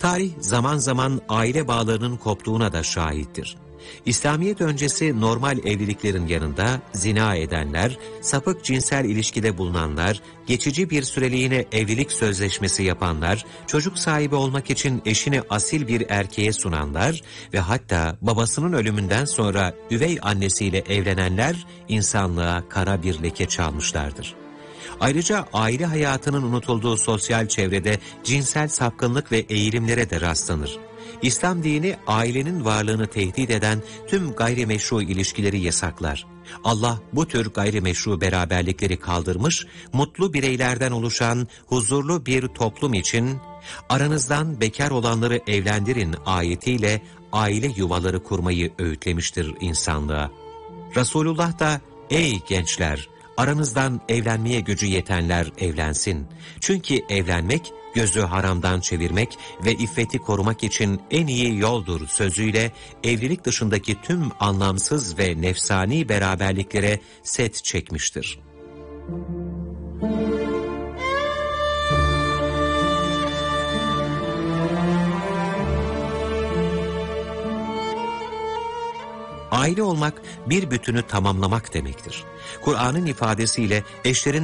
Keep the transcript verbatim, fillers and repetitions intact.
Tarih zaman zaman aile bağlarının koptuğuna da şahittir. İslamiyet öncesi normal evliliklerin yanında zina edenler, sapık cinsel ilişkide bulunanlar, geçici bir süreliğine evlilik sözleşmesi yapanlar, çocuk sahibi olmak için eşini asil bir erkeğe sunanlar ve hatta babasının ölümünden sonra üvey annesiyle evlenenler insanlığa kara bir leke çalmışlardır. Ayrıca aile hayatının unutulduğu sosyal çevrede cinsel sapkınlık ve eğilimlere de rastlanır. İslam dini ailenin varlığını tehdit eden tüm gayrimeşru ilişkileri yasaklar. Allah bu tür gayrimeşru beraberlikleri kaldırmış, mutlu bireylerden oluşan huzurlu bir toplum için aranızdan bekar olanları evlendirin ayetiyle aile yuvaları kurmayı öğütlemiştir insanlığa. Resulullah da ey gençler, aranızdan evlenmeye gücü yetenler evlensin. Çünkü evlenmek, gözü haramdan çevirmek ve iffeti korumak için en iyi yoldur sözüyle evlilik dışındaki tüm anlamsız ve nefsani beraberliklere set çekmiştir. Aile olmak bir bütünü tamamlamak demektir. Kur'an'ın ifadesiyle eşlerin